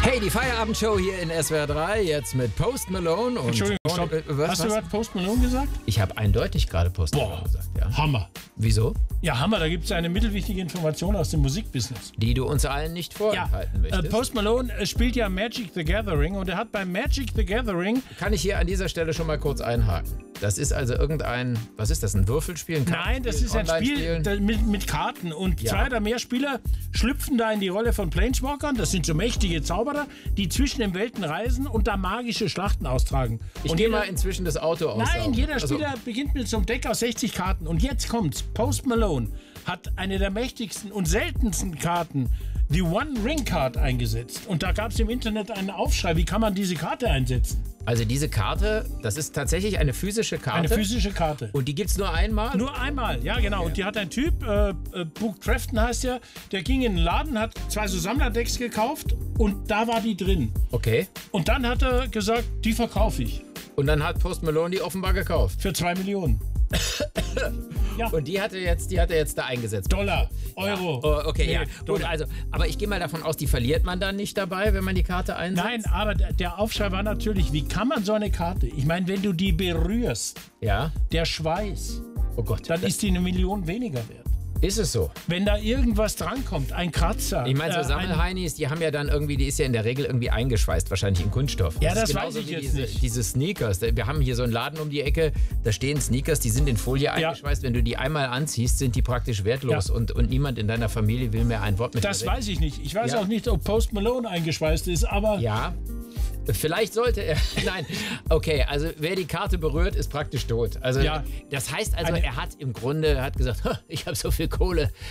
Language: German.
Hey, die Feierabendshow hier in SWR 3, jetzt mit Post Malone und... Entschuldigung, stopp. Hast du gerade Post Malone gesagt? Ich habe eindeutig gerade Post Malone gesagt, ja. Hammer. Wieso? Ja, Hammer, da gibt es eine mittelwichtige Information aus dem Musikbusiness. Die du uns allen nicht vorenthalten möchtest. Post Malone spielt ja Magic the Gathering und er hat bei Magic the Gathering... Kann ich hier an dieser Stelle schon mal kurz einhaken? Das ist also irgendein, was ist das, ein Würfelspiel? Nein, das ist ein Spiel mit Karten und zwei oder mehr Spieler schlüpfen da in die Rolle von Planeswalkern. Das sind so mächtige Zauberer, die zwischen den Welten reisen und da magische Schlachten austragen. Ich gehe mal inzwischen das Auto aus. Nein, jeder Spieler beginnt mit so einem Deck aus 60 Karten und jetzt kommt's. Post Malone hat eine der mächtigsten und seltensten Karten, die One Ring Card, eingesetzt. Und da gab es im Internet einen Aufschrei, wie kann man diese Karte einsetzen? Also diese Karte, das ist tatsächlich eine physische Karte? Eine physische Karte. Und die gibt es nur einmal? Nur einmal, ja genau. Okay. Und die hat ein Typ, Book Crafton heißt der, der ging in den Laden, hat zwei so Sammlerdecks gekauft und da war die drin. Okay. Und dann hat er gesagt, die verkaufe ich. Und dann hat Post Malone die offenbar gekauft? Für 2 Millionen. Ja. Und die hat er jetzt da eingesetzt. Dollar, Euro. Ja. Oh, okay, nee, ja. Gut, also, aber ich gehe mal davon aus, die verliert man dann nicht dabei, wenn man die Karte einsetzt? Nein, aber der Aufschrei war natürlich, wie kann man so eine Karte, ich meine, wenn du die berührst, ja, der Schweiß, oh Gott, dann ist die 1 Million weniger wert. Ist es so? Wenn da irgendwas drankommt, ein Kratzer. Ich meine, so Sammelheinis, die haben ja dann irgendwie, die ist ja in der Regel irgendwie eingeschweißt, wahrscheinlich in Kunststoff. Ja, das weiß ich jetzt nicht. Diese Sneakers, wir haben hier so einen Laden um die Ecke, da stehen Sneakers, die sind in Folie eingeschweißt. Wenn du die einmal anziehst, sind die praktisch wertlos und niemand in deiner Familie will mehr ein Wort mit dir reden. Das weiß ich nicht. Ich weiß auch nicht, ob Post Malone eingeschweißt ist, aber... Ja. Vielleicht sollte er. Nein, okay, also wer die Karte berührt, ist praktisch tot. Also das heißt also, er hat im Grunde gesagt, ich habe so viel Kohle,